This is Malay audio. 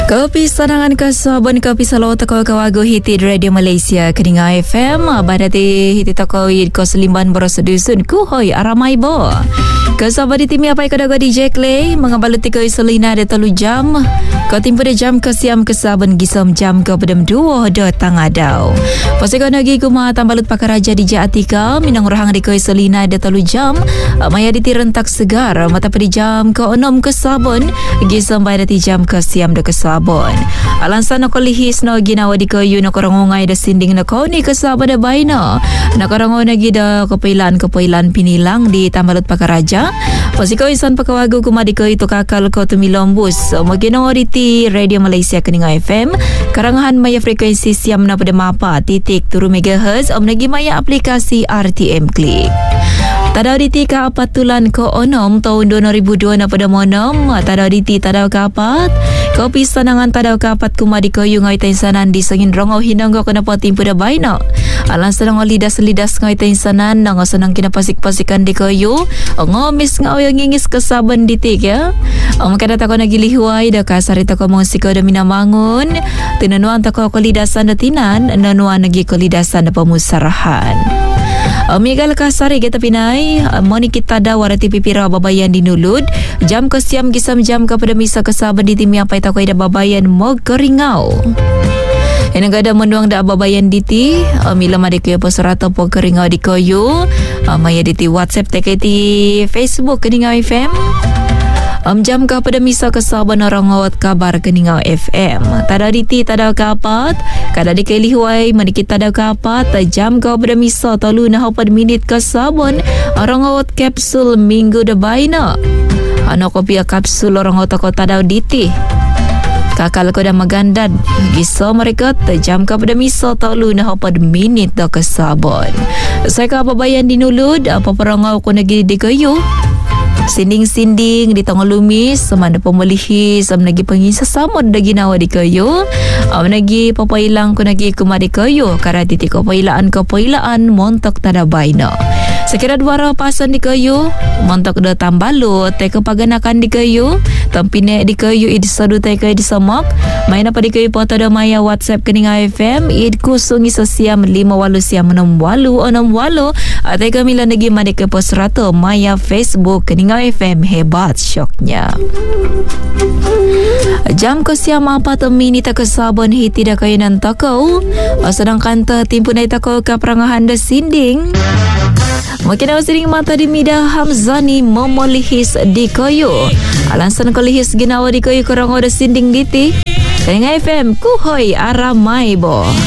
Kopi sanangan kasabon kopi salo tako kawago hiti Radio Malaysia Keninga FM badati hiti tako ko selimban borosedusun kuhoi aramai bo. Kasabon di timi apa ikadago DJ Clay mengabaluti ko isolina de telu jam. Kau timpa de jam kesiam kesabon gisam jam ke pedem 2 datang adau. Pasiko nagi kuma tambalut pakaraja DJ Atika minang rahang di ko isolina de telu jam. Maya di rentak segar mata pedi jam ke 6 kesabon gisam badati jam kesiam de kesabon. Alansan ako lihis no ginawa di kayo na karangungay da sinding na ko ni kasaba da bayna na karango na gida kapailan pinilang di Tambalot Pakaraja pasiko isan pakawago kumadi ko ito kakal ko tumilombus maginawa di Radio Malaysia Keninga FM karangahan maya frekuensi siam na pada mapa titik turu megahertz nagi maya aplikasi RTM Klik. Tadaw diti kaapatulan ko onom tahun 2002 na pada monom tadaw diti tadaw kaapat kopi sanangan tadaw kaapat kumadi ko yung ay sanan di sangin rongaw hinanggo ko na po timpo da bayno alang sanang lidas ng ay sanan nang sanang kinapasik-pasikan di ko yung ngomis nga o yung ngingis kasaban diti kaya makadata ko nagilihuay da kasarita ko mga siko da minamangon tinanuan ta ko lidasan na tinan nanuan nagi ko lidasan na pamusarahan. Migal kasari kita pinay moni kita da warati pipira babayan dinulud jam kesiam gisam jam kepada misa kesaban di timi apa ita ko ida babayan mo keringau ena gada menduang da babayan diti mila made ko po sarata po keringau di koyo maya diti WhatsApp teketi Facebook Keninga FM jam ka pada misa kesaban orang ngawat kabar Keninga FM. Tada diti tada kapat, kada dikelihuai manikit tada kapat, jam ka pada misa talu na 4 minit kesaban orang ngawat kapsul minggu debayna. Ano ko pia kapsul orang ngawat ko tada diti. Kakal ko dah magandad giso mereka jam ka pada misa talu na 4 minit da kesaban. Saya ka babayan dinulud apa perangaw ko nagi di kayo. Sinding-sinding di tengah lumis semanda pemelihis nagi pengisa samod da ginawa di kayo nagi papailang ko nagi kumadi kayo kara titik papailaan montok tada bayna sekira dua pasan di kayo montok da tambalut te kepaganakan di kayo tampine di kayo idisadu te kayo disamak main apa di kayo poto da maya WhatsApp Keninga FM id kusung isa siam 58 siam 68 atay kami lang nagi madi ke posrato maya Facebook Keninga FM hebat syoknya. Jam kesiam 4 minit kesabon hiti da kayo nan takau sedangkan timpu na takau ka perangahan da sinding makin awak sering mata di mida Hamzani memolihis di kayu alansan kolihis ginawa di kayu korang ada sinding diti Keninga FM kuhoi aramai bo.